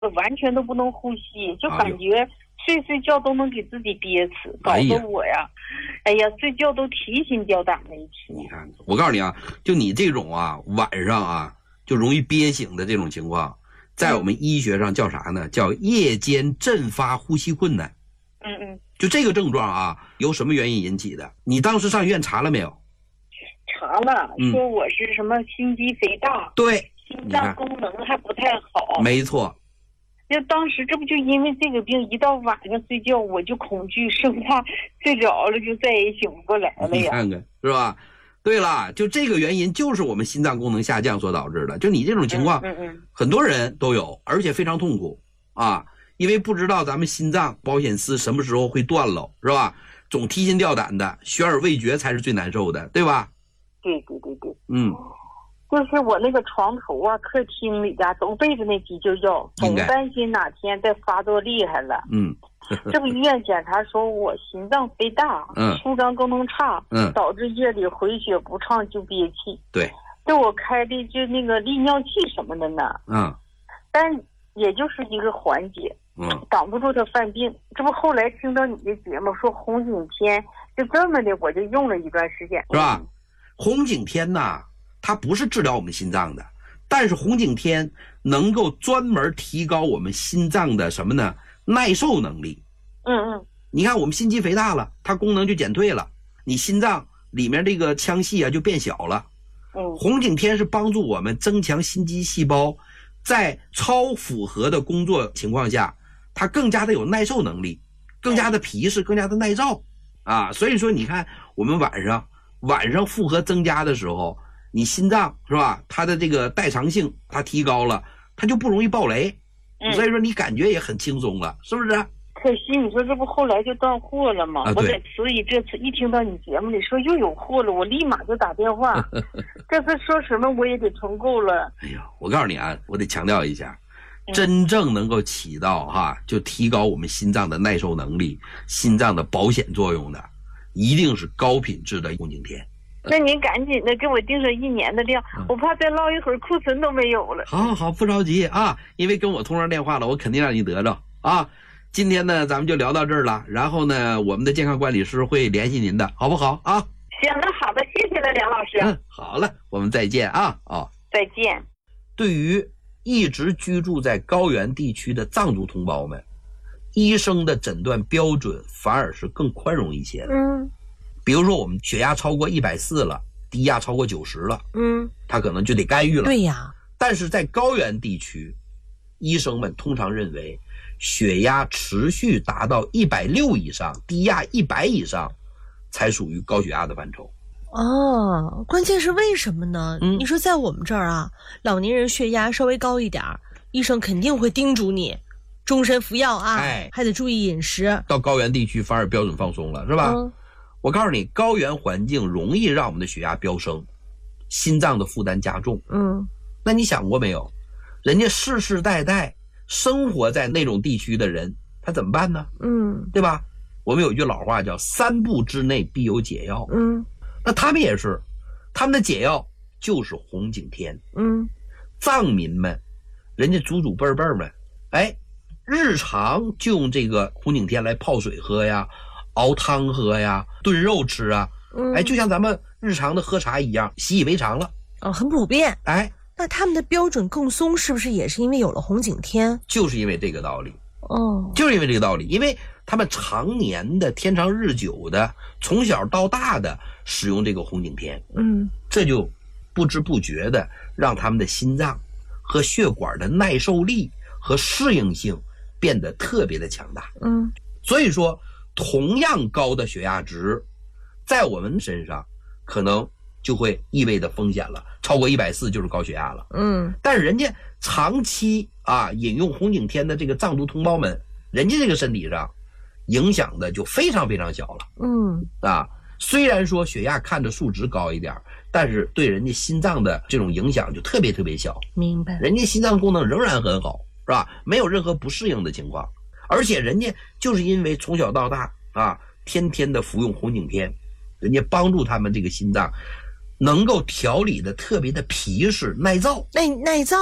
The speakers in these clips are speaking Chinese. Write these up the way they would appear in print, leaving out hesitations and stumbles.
完全都不能呼吸，就感觉睡觉都能给自己憋死，搞得我呀，哎呀，睡觉都提心吊胆的一天。 你看，我告诉你啊，就你这种啊，晚上啊就容易憋醒的这种情况，在我们医学上叫啥呢？叫夜间阵发呼吸困难。就这个症状啊，由什么原因引起的？你当时上医院查了没有？ 查了，说我是什么心肌肥大， 对， 心脏功能还不太好。 没错。 就当时这不就因为这个病，一到晚上睡觉我就恐惧，生怕睡着了就再也醒不过来了呀。 你看看是吧？对了，就这个原因就是我们心脏功能下降所导致的。就你这种情况，很多人都有，而且非常痛苦啊，因为不知道咱们心脏保险丝什么时候会断了，是吧？总提心吊胆的，悬而未决才是最难受的，对吧？ 对。就是我那个床头啊、客厅里家都备着那急救药，总担心哪天再发作厉害了。这不医院检查说我心脏肥大，舒张功能差，导致夜里回血不畅就憋气。 对， 就我开的就那个利尿剂什么的呢。但也就是一个缓解，挡不住他犯病。这不后来听到你的节目说红景天，就这么的我就用了一段时间， 是吧？红景天呐，它不是治疗我们心脏的，但是红景天能够专门提高我们心脏的什么呢？耐受能力。你看我们心肌肥大了，它功能就减退了，你心脏里面这个腔隙啊就变小了。红景天是帮助我们增强心肌细胞在超负荷的工作情况下，它更加的有耐受能力，更加的皮实，更加的耐造啊。所以说你看我们晚上负荷增加的时候，你心脏是吧，它的这个代偿性它提高了，它就不容易爆雷，所以说你感觉也很轻松了，是不是？ 可惜你说这不后来就断货了吗？我所以这次一听到你节目里说又有货了，我立马就打电话。这次说什么我也得存够了。 哎呀，我告诉你啊，我得强调一下，真正能够起到就提高我们心脏的耐受能力、心脏的保险作用的，一定是高品质的红景天。 那您赶紧的给我定上1年的量，我怕再唠一会儿库存都没有了。 好，不着急啊，因为跟我通上电话了，我肯定让你得着啊。今天呢，咱们就聊到这儿了，然后呢，我们的健康管理师会联系您的，好不好啊？ 行，那好的，谢谢了，梁老师。 好了，我们再见啊！ 再见。 对于一直居住在高原地区的藏族同胞们，医生的诊断标准反而是更宽容一些的。比如说我们血压超过140了，低压超过90了，他可能就得干预了。 对呀。 但是在高原地区，医生们通常认为血压持续达到160以上，低压100以上才属于高血压的范畴。 关键是为什么呢？你说在我们这儿啊，老年人血压稍微高一点，医生肯定会叮嘱你终身服药啊，还得注意饮食。 到高原地区反而标准放松了，是吧？我告诉你，高原环境容易让我们的血压飙升，心脏的负担加重。那你想过没有，人家世世代代生活在那种地区的人，他怎么办呢？对吧？我们有一句老话叫3步之内必有解药。那他们也是，他们的解药就是红景天。藏民们，人家祖辈们，日常就用这个红景天来泡水喝呀，熬汤喝呀，炖肉吃啊，就像咱们日常的喝茶一样，习以为常了。 很普遍。那他们的标准更松，是不是也是因为有了红景天？ 就是因为这个道理。就是因为这个道理，因为他们常年的天长日久的，从小到大的使用这个红景天，这就不知不觉的让他们的心脏和血管的耐受力和适应性变得特别的强大。所以说同样高的血压值在我们身上可能就会意味着风险了，超过140就是高血压了。但是人家长期饮用红景天的这个藏族同胞们，人家这个身体上影响的就非常非常小了。虽然说血压看着数值高一点，但是对人家心脏的这种影响就特别特别小。 明白。 人家心脏功能仍然很好，是吧？没有任何不适应的情况，而且人家就是因为从小到大天天的服用红景天，人家帮助他们这个心脏能够调理的特别的皮实耐造。 耐造。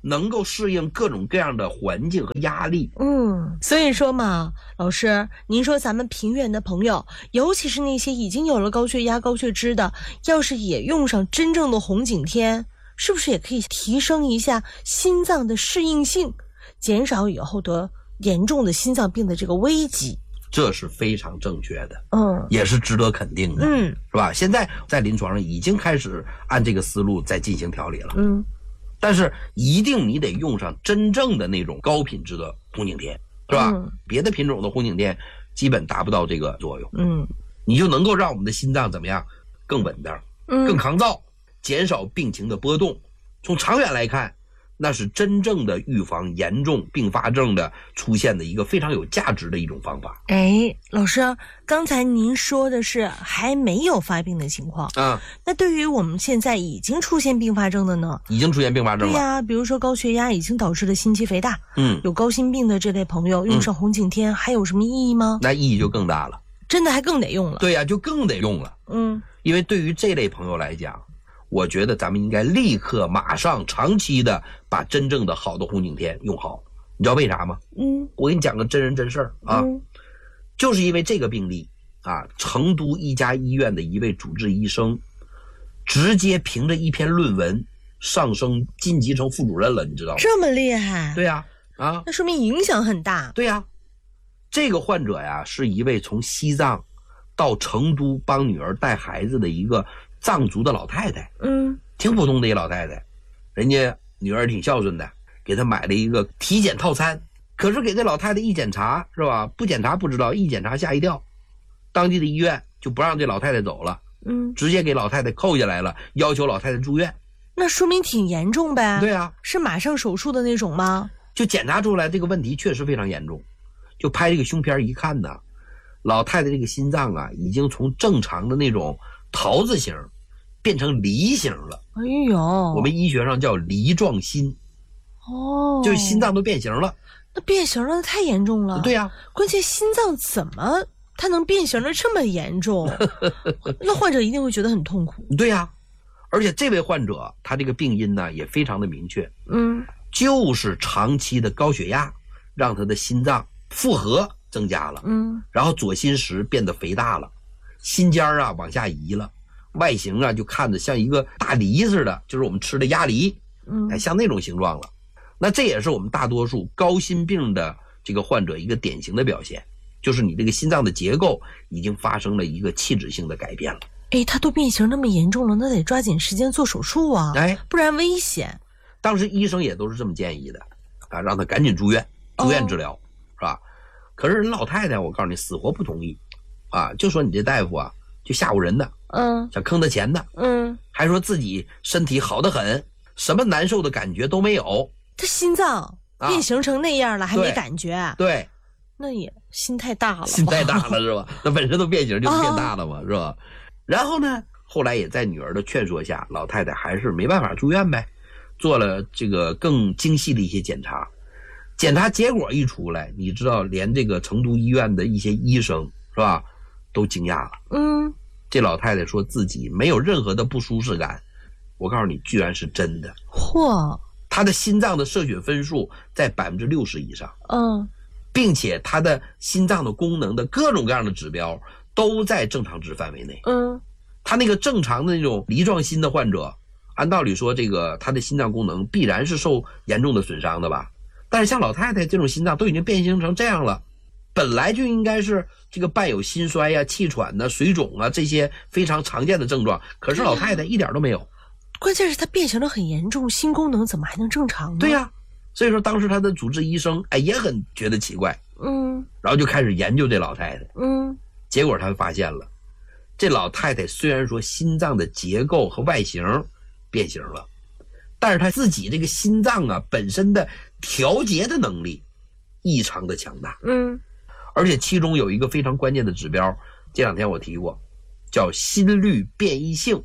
能够适应各种各样的环境和压力。 所以说嘛，老师，您说咱们平原的朋友，尤其是那些已经有了高血压、高血脂的，要是也用上真正的红景天，是不是也可以提升一下心脏的适应性，减少以后得严重的心脏病的这个危机？ 这是非常正确的，也是值得肯定的，是吧？现在在临床上已经开始按这个思路在进行调理了，但是一定你得用上真正的那种高品质的红景天，是吧？别的品种的红景天基本达不到这个作用，你就能够让我们的心脏怎么样更稳当，更抗造，减少病情的波动。从长远来看，那是真正的预防严重并发症的出现的一个非常有价值的一种方法。 老师，刚才您说的是还没有发病的情况啊，那对于我们现在已经出现并发症的呢？ 已经出现并发症了。 对呀，比如说高血压已经导致的心肌肥大，有高心病的这类朋友用上红景天还有什么意义吗？ 那意义就更大了， 真的还更得用了。 对呀，就更得用了。因为对于这类朋友来讲，我觉得咱们应该立刻马上长期的把真正的好的红景天用好。你知道为啥吗？我给你讲个真人真事儿啊，就是因为这个病例啊，成都一家医院的一位主治医生直接凭着一篇论文上升晋级成副主任了，你知道吗？ 这么厉害？ 对呀， 那说明影响很大。 对呀，这个患者呀是一位从西藏到成都帮女儿带孩子的一个藏族的老太太，挺普通的一老太太，人家女儿挺孝顺的，给她买了一个体检套餐。可是给这老太太一检查，是吧？不检查不知道，一检查吓一跳，当地的医院就不让这老太太走了，直接给老太太扣下来了，要求老太太住院。 那说明挺严重呗？ 对啊， 是马上手术的那种吗？ 就检查出来这个问题确实非常严重，就拍这个胸片一看呢，老太太这个心脏啊，已经从正常的那种桃子形变成梨形了。我们医学上叫梨状心。就是心脏都变形了。 那变形了太严重了。 对呀， 关键心脏怎么它能变形的这么严重？那患者一定会觉得很痛苦。 对呀，而且这位患者他这个病因呢也非常的明确，就是长期的高血压让他的心脏负荷增加了，然后左心室变得肥大了，心尖啊往下移了，外形啊就看着像一个大梨似的，就是我们吃的鸭梨，像那种形状了。那这也是我们大多数高心病的这个患者一个典型的表现，就是你这个心脏的结构已经发生了一个器质性的改变了。 它都变形那么严重了，那得抓紧时间做手术啊，不然危险。 当时医生也都是这么建议的啊，让他赶紧住院治疗，是吧？可是人老太太我告诉你死活不同意啊，就说你这大夫啊就吓唬人的，想坑他钱的，还说自己身体好得很，什么难受的感觉都没有。 他心脏变形成那样了，还没感觉？ 对， 那也心太大了， 是吧？那本身都变形就变大了嘛，是吧？然后呢，后来也在女儿的劝说下，老太太还是没办法住院呗，做了这个更精细的一些检查。检查结果一出来，你知道，连这个成都医院的一些医生是吧，都惊讶了。这老太太说自己没有任何的不舒适感，我告诉你，居然是真的。 嚯！ 他的心脏的射血分数在60%以上，并且他的心脏的功能的各种各样的指标都在正常值范围内。他那个正常的那种梨状心的患者，按道理说这个他的心脏功能必然是受严重的损伤的吧？但是像老太太这种心脏都已经变形成这样了，本来就应该是这个伴有心衰呀、气喘呐、水肿啊这些非常常见的症状，可是老太太一点都没有。 关键是他变形得很严重，心功能怎么还能正常呢？ 对呀，所以说当时他的主治医生也很觉得奇怪，然后就开始研究这老太太，结果他发现了，这老太太虽然说心脏的结构和外形变形了，但是她自己这个心脏啊本身的调节的能力异常的强大，而且其中有一个非常关键的指标，这两天我提过，叫心率变异性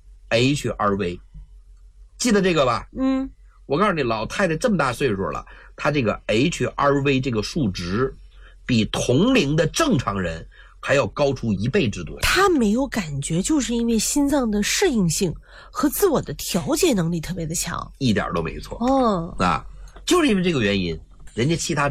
HRV。记得这个吧？我告诉你，老太太这么大岁数了，她这个 HRV 这个数值比同龄的正常人还要高出1倍之多。 他没有感觉，就是因为心脏的适应性和自我的调节能力特别的强， 一点都没错。 哦， 就是因为这个原因，人家其他